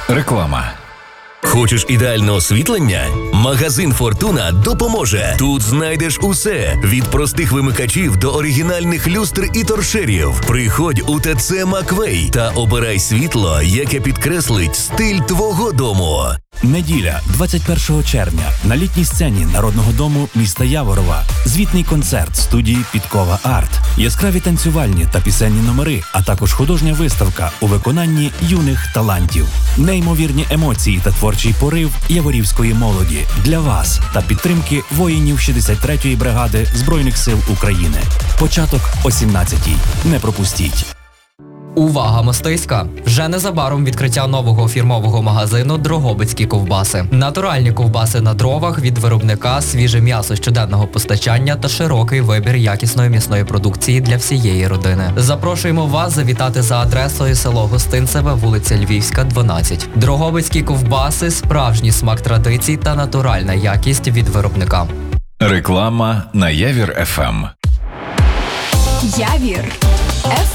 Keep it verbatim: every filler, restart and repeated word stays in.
Реклама. Хочеш ідеальне освітлення? Магазин «Фортуна» допоможе. Тут знайдеш усе – від простих вимикачів до оригінальних люстр і торшерів. Приходь у ТЦ «Маквей» та обирай світло, яке підкреслить стиль твого дому. Неділя, двадцять першого червня, на літній сцені Народного дому міста Яворова. Звітний концерт студії «Підкова Арт». Яскраві танцювальні та пісенні номери, а також художня виставка у виконанні юних талантів. Неймовірні емоції та творчий порив яворівської молоді для вас та підтримки воїнів шістдесят третьої бригади Збройних сил України. Початок о сімнадцятій. Не пропустіть. Увага, Мостиська! Вже незабаром відкриття нового фірмового магазину «Дрогобицькі ковбаси». Натуральні ковбаси на дровах від виробника, свіже м'ясо щоденного постачання та широкий вибір якісної м'ясної продукції для всієї родини. Запрошуємо вас завітати за адресою село Гостинцеве, вулиця Львівська, дванадцять. Дрогобицькі ковбаси – справжній смак традицій та натуральна якість від виробника. Реклама на Явір еф ем. Явір еф ем.